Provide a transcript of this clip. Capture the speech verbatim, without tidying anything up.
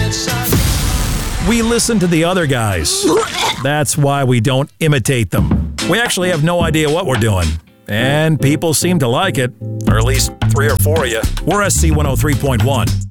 We listen to the other guys. That's why we don't imitate them. We actually have no idea what we're doing. And people seem to like it. Or at least three or four of you. We're S C one oh three point one.